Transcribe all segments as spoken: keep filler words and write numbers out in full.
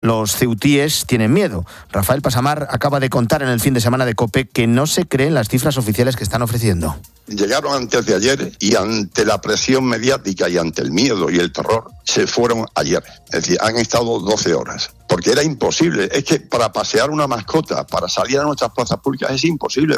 Los ceutíes tienen miedo. Rafael Pasamar acaba de contar en el fin de semana de COPE que no se creen las cifras oficiales que están ofreciendo. Llegaron antes de ayer y ante la presión mediática y ante el miedo y el terror se fueron ayer. Es decir, han estado doce horas. Porque era imposible. Es que para pasear una mascota, para salir a nuestras plazas públicas es imposible.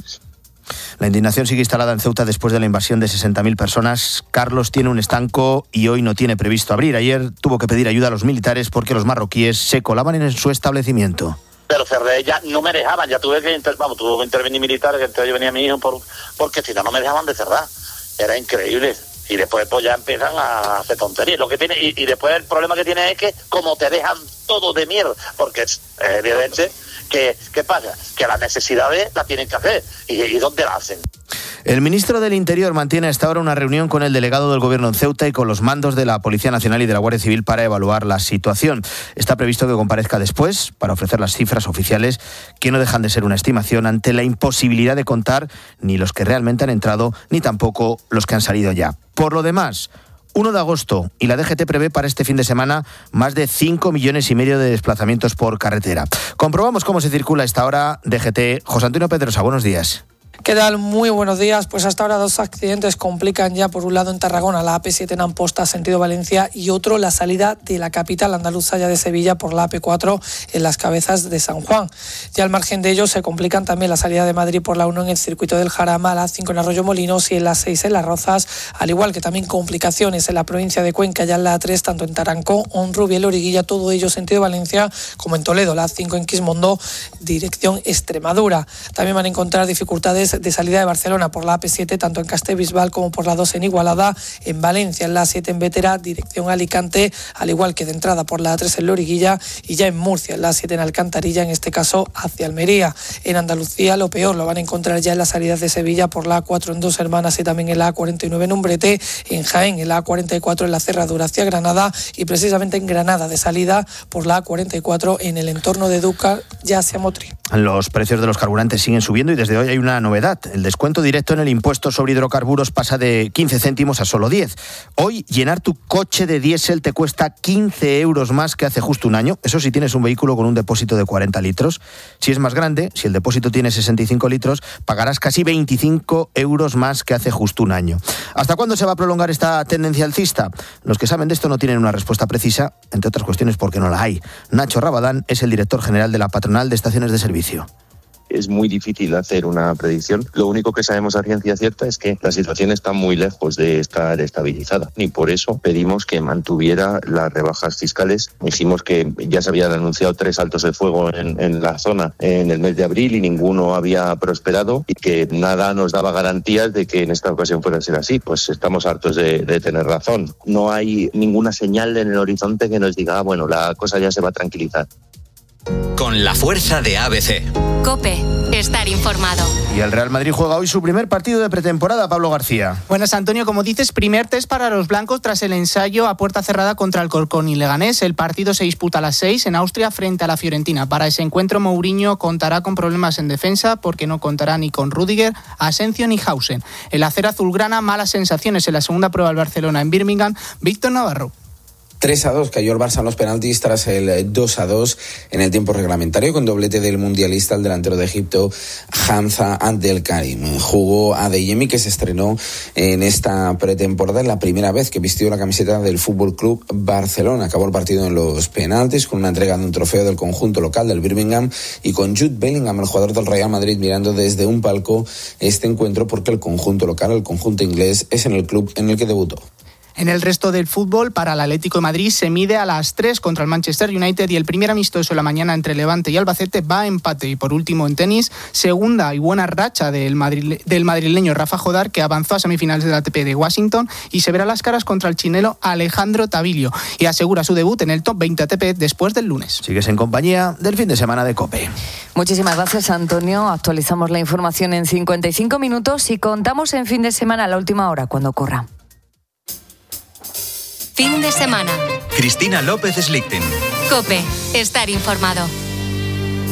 La indignación sigue instalada en Ceuta después de la invasión de sesenta mil personas. Carlos tiene un estanco y hoy no tiene previsto abrir. Ayer tuvo que pedir ayuda a los militares porque los marroquíes se colaban en su establecimiento. Pero cerré, ya no me dejaban, ya tuve que, inter, vamos, tuvo que intervenir militares, que entonces yo venía mi hijo, por, porque si no, no me dejaban de cerrar. Era increíble. Y después pues ya empiezan a hacer tonterías. Lo que tiene, y, y después el problema que tiene es que como te dejan todo de mierda, porque es eh, evidente que, ¿qué pasa? Que las necesidades las tienen que hacer. ¿Y, y dónde las hacen? El ministro del Interior mantiene hasta ahora una reunión con el delegado del Gobierno en Ceuta y con los mandos de la Policía Nacional y de la Guardia Civil para evaluar la situación. Está previsto que comparezca después para ofrecer las cifras oficiales, que no dejan de ser una estimación ante la imposibilidad de contar ni los que realmente han entrado ni tampoco los que han salido ya. Por lo demás, uno de agosto y la D G T prevé para este fin de semana más de cinco millones y medio de desplazamientos por carretera. Comprobamos cómo se circula a esta hora. D G T, José Antonio Pedrosa, buenos días. ¿Qué tal? Muy buenos días. Pues hasta ahora dos accidentes complican ya, por un lado en Tarragona, la A P siete en Amposta, sentido Valencia, y otro la salida de la capital andaluza ya de Sevilla por la A P cuatro en las Cabezas de San Juan. Ya al margen de ello se complican también la salida de Madrid por la uno en el circuito del Jarama, la cinco en Arroyo Molinos y en la seis en Las Rozas, al igual que también complicaciones en la provincia de Cuenca, ya en la A tres, tanto en Tarancón, Honrubia y Loriguilla, todo ello sentido Valencia, como en Toledo, la cinco en Quismondo, dirección Extremadura. También van a encontrar dificultades de salida de Barcelona por la A P siete, tanto en Castellbisbal como por la dos en Igualada, en Valencia, en la siete en Bétera, dirección Alicante, al igual que de entrada por la A tres en Loriguilla, y ya en Murcia, en la siete en Alcantarilla, en este caso hacia Almería. En Andalucía lo peor lo van a encontrar ya en las salidas de Sevilla por la A cuatro en Dos Hermanas y también en la A cuarenta y nueve en Umbrete, en Jaén, en la A cuarenta y cuatro en la Cerradura hacia Granada, y precisamente en Granada de salida por la A cuarenta y cuatro en el entorno de Dúcar, ya hacia Motril. Los precios de los carburantes siguen subiendo y desde hoy hay una novedad. El descuento directo en el impuesto sobre hidrocarburos pasa de quince céntimos a solo diez. Hoy llenar tu coche de diésel te cuesta quince euros más que hace justo un año. Eso si tienes un vehículo con un depósito de cuarenta litros. Si es más grande, si el depósito tiene sesenta y cinco litros, pagarás casi veinticinco euros más que hace justo un año. ¿Hasta cuándo se va a prolongar esta tendencia alcista? Los que saben de esto no tienen una respuesta precisa, entre otras cuestiones porque no la hay. Nacho Rabadán es el director general de la Patronal de Estaciones de Servicio. Es muy difícil hacer una predicción. Lo único que sabemos a ciencia cierta es que la situación está muy lejos de estar estabilizada y por eso pedimos que mantuviera las rebajas fiscales. Dijimos que ya se habían anunciado tres altos de fuego en, en la zona en el mes de abril y ninguno había prosperado y que nada nos daba garantías de que en esta ocasión fuera a ser así. Pues estamos hartos de, de tener razón. No hay ninguna señal en el horizonte que nos diga, ah, bueno, la cosa ya se va a tranquilizar. Con la fuerza de A B C. COPE, estar informado. Y el Real Madrid juega hoy su primer partido de pretemporada, Pablo García. Buenas, Antonio. Como dices, primer test para los blancos tras el ensayo a puerta cerrada contra el Corcón y Leganés. El partido se disputa a las seis en Austria frente a la Fiorentina. Para ese encuentro, Mourinho contará con problemas en defensa porque no contará ni con Rüdiger, Asensio ni Hausen. El acero azulgrana, malas sensaciones en la segunda prueba del Barcelona en Birmingham. Víctor Navarro. tres a dos cayó el Barça en los penaltis tras el dos a dos en el tiempo reglamentario con doblete del mundialista, el delantero de Egipto, Hamza Abdelkarim. Jugó Adeyemi, que se estrenó en esta pretemporada, en la primera vez que vistió la camiseta del F C Club Barcelona. Acabó el partido en los penaltis con una entrega de un trofeo del conjunto local del Birmingham y con Jude Bellingham, el jugador del Real Madrid, mirando desde un palco este encuentro porque el conjunto local, el conjunto inglés, es en el club en el que debutó. En el resto del fútbol, para el Atlético de Madrid se mide a las tres contra el Manchester United y el primer amistoso de la mañana entre Levante y Albacete va a empate. Y por último, en tenis, segunda y buena racha del, madrile- del madrileño Rafa Jodar, que avanzó a semifinales del A T P de Washington y se verá las caras contra el chileno Alejandro Tavilio y asegura su debut en el top veinte A T P después del lunes. Sigues en compañía del fin de semana de COPE. Muchísimas gracias, Antonio. Actualizamos la información en cincuenta y cinco minutos y contamos en fin de semana a la última hora, cuando corra. Fin de semana. Cristina López Slichting. COPE, estar informado.